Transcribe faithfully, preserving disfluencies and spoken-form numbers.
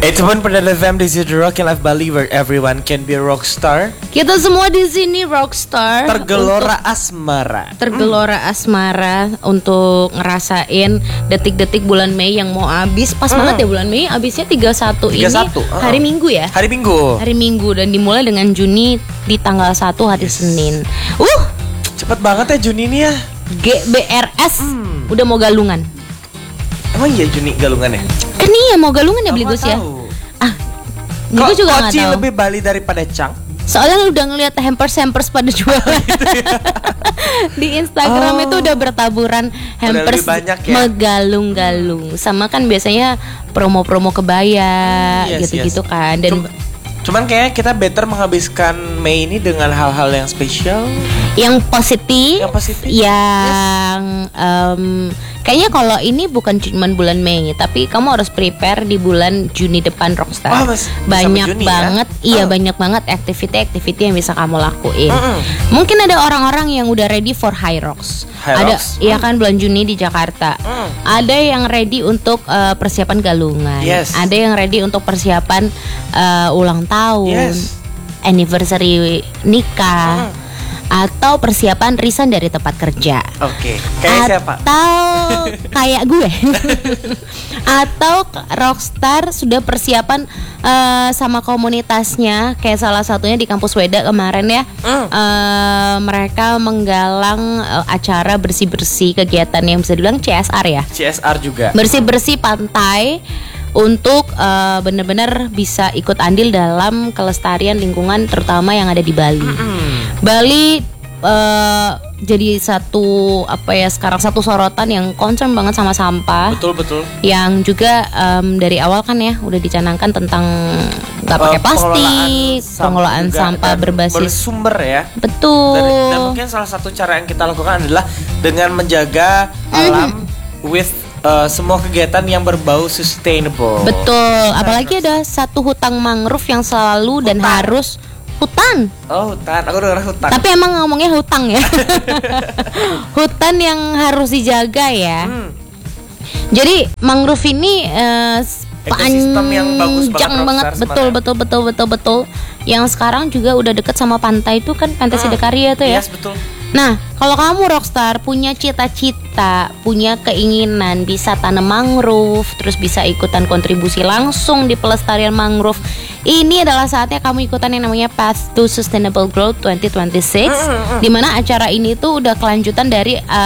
It's One Perdana F M, this is the Rock and Life Bali where everyone can be a rock star. Kita semua di sini rockstar. Tergelora asmara. Tergelora asmara untuk ngerasain detik-detik bulan Mei yang mau habis. Pas Hmm. banget ya bulan Mei, habisnya tiga puluh satu ini tiga puluh satu, uh-uh. hari Minggu ya. Hari Minggu. Hari Minggu dan dimulai dengan Juni di tanggal satu hari Yes. Senin. Uh, Cepet banget ya Juni ini ya. G B R S Hmm. udah mau galungan. Emang iya Juni galungan ya? Kan iya mau galungan ya beli Aku Gus ya. tahu. Ah, Kok gue juga nggak Koci tahu. lebih Bali daripada Chang? Soalnya lu udah ngeliat hampers-hampers pada jualan di Instagram. Oh. Itu udah bertaburan hampers lebih banyak ya? megalung-galung. Sama kan biasanya promo-promo kebaya Yes, gitu-gitu yes. kan. Dan Cum- Cuman kayaknya kita better menghabiskan Mei ini dengan hal-hal yang spesial. yang positif, Yang positif. yang em, kayaknya kalau ini bukan cuma bulan Mei, tapi kamu harus prepare di bulan Juni depan Rockstar. Oh, mas- banyak sampai Juni ya? banget, iya Oh. banyak banget aktiviti-aktiviti yang bisa kamu lakuin. Mm-mm. Mungkin ada orang-orang yang udah ready for High Rocks. High ada, Rocks? iya kan bulan Juni di Jakarta. Mm. Ada yang ready untuk eh, persiapan galungan. Yes. Ada yang ready untuk persiapan eh, ulang tahun, Yes. anniversary nikah. Mm. Atau persiapan resign dari tempat kerja. Oke. Kayak siapa? Atau kayak gue. Atau Rockstar sudah persiapan eh, sama komunitasnya. Kayak salah satunya di kampus Weda kemarin ya. Mm. Eh, mereka menggalang eh, acara bersih-bersih, kegiatan yang bisa dibilang C S R ya. C S R juga. Bersih-bersih pantai untuk eh, benar-benar bisa ikut andil dalam kelestarian lingkungan terutama yang ada di Bali. Hmm. Bali eh, jadi satu apa ya sekarang satu sorotan yang concern banget sama sampah. Betul betul. Yang juga em, dari awal kan ya udah dicanangkan tentang nggak pakai Eh, plastik, pengelolaan juga sampah dan berbasis bersumber ya. betul. Dan, dan mungkin salah satu cara yang kita lakukan adalah dengan menjaga alam with uh, semua kegiatan yang berbau sustainable. Betul, apalagi ada satu hutang mangrove yang selalu dan Hutan. harus hutan. Oh hutan, aku dengar hutan. Tapi emang ngomongnya hutang ya. Hutan yang harus dijaga ya. Hmm. Jadi mangrove ini eh, Ekosistem yang bagus banget, panjang banget, Rockstar betul sebenarnya. betul betul betul betul. Yang sekarang juga udah deket sama pantai itu kan Pantai Hmm. Sidakarya tuh ya. Yes betul. Nah, kalau kamu Rockstar punya cita-cita, punya keinginan bisa tanam mangrove, terus bisa ikutan kontribusi langsung di pelestarian mangrove, ini adalah saatnya kamu ikutan yang namanya Path to Sustainable Growth dua ribu dua puluh enam, di mana acara ini tuh udah kelanjutan dari uh,